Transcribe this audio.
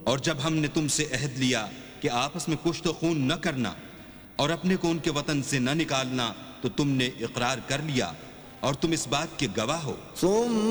और जब हमने तुमसे अहद लिया कि आपस में कुश्त खून न करना और अपने को उनके वतन से न निकालना, तो तुमने इकरार कर लिया और तुम इस बात के गवाह हो।